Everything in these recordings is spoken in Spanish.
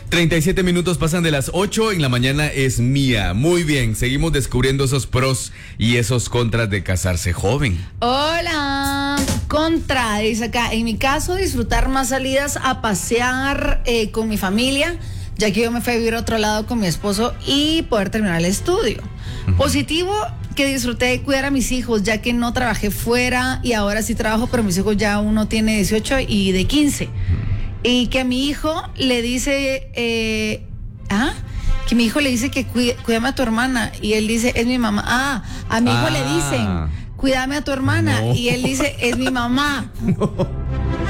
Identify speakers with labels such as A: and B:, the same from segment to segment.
A: 37 minutos pasan de las 8, en la mañana es mía. Muy bien, seguimos descubriendo esos pros y esos contras de casarse joven.
B: Hola, contra, dice acá, en mi caso disfrutar más salidas a pasear con mi familia, ya que yo me fui a vivir a otro lado con mi esposo y poder terminar el estudio. Positivo, que disfruté de cuidar a mis hijos, ya que no trabajé fuera y ahora sí trabajo, pero mis hijos ya uno tiene 18 y de 15. Y que a mi hijo le dice, que mi hijo le dice que cuídame a tu hermana. Y él dice, es mi mamá. A mi hijo le dicen, cuídame a tu hermana. No. Y él dice, es mi mamá.
A: No.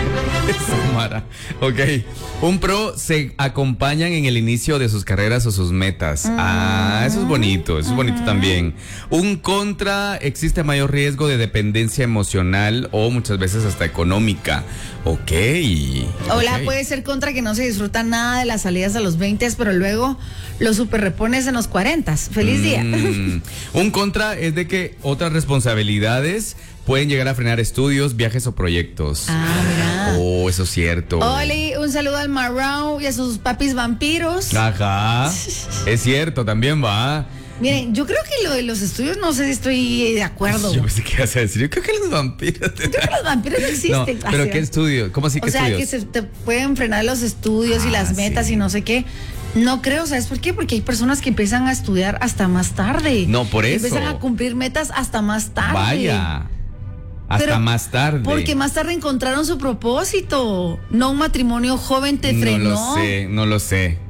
A: Mara. Ok. Un pro, se acompañan en el inicio de sus carreras o sus metas. Eso es bonito, eso es bonito también. Un contra, existe mayor riesgo de dependencia emocional o muchas veces hasta económica. Ok.
B: Hola, puede ser contra que no se disfruta nada de las salidas a los 20, pero luego lo super repones en los 40. Feliz día.
A: Un contra es de que otras responsabilidades pueden llegar a frenar estudios, viajes o proyectos.
B: Mira.
A: Oh, eso es cierto.
B: Oli, un saludo al Marrao y a sus papis vampiros.
A: Ajá. Es cierto, también va.
B: Miren, yo creo que lo de los estudios no sé si estoy de acuerdo.
A: Yo pensé que ibas a decir, yo creo que los vampiros.
B: Yo creo que los vampiros no existen.
A: No, pero ¿qué estudio? ¿Cómo así que estudios?
B: O sea, que se te pueden frenar los estudios y las metas, sí, y no sé qué. No creo, ¿sabes por qué? Porque hay personas que empiezan a estudiar hasta más tarde.
A: No, por eso.
B: Empiezan a cumplir metas hasta más tarde.
A: Vaya. Hasta más tarde.
B: Porque más tarde encontraron su propósito. No un matrimonio joven te frenó.
A: No lo sé.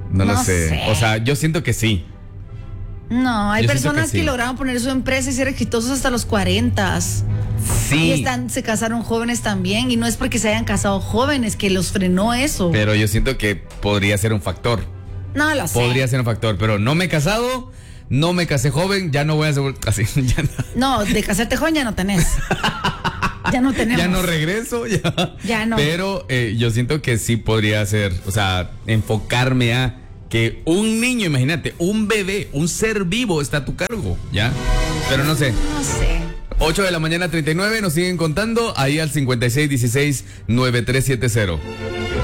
A: O sea, yo siento que sí.
B: No, hay personas que lograron poner su empresa y ser exitosos hasta los 40.
A: Sí.
B: Y se casaron jóvenes también. Y no es porque se hayan casado jóvenes que los frenó eso.
A: Pero yo siento que podría ser un factor.
B: No lo sé.
A: Podría ser un factor, pero no me he casado. No me casé joven, ya no voy a hacer así.
B: No, de casarte joven ya no tenés. Ya no tenemos.
A: Ya no regreso,
B: ya no.
A: Pero yo siento que sí podría ser, o sea, enfocarme a que un niño, imagínate, un bebé, un ser vivo está a tu cargo, ¿ya? Pero no sé.
B: No sé.
A: 8 de la mañana 39, nos siguen contando ahí al 5616-9370.